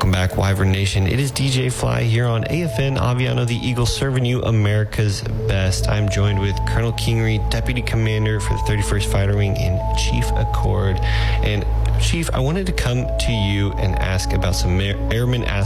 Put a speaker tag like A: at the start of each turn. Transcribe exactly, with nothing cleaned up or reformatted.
A: Welcome back, Wyvern Nation. It is D J Fly here on A F N Aviano, the Eagle, serving you America's best. I'm joined with Colonel Kingery, Deputy Commander for the thirty-first Fighter Wing, and Chief Accord. And Chief, I wanted to come to you and ask about some airman aspects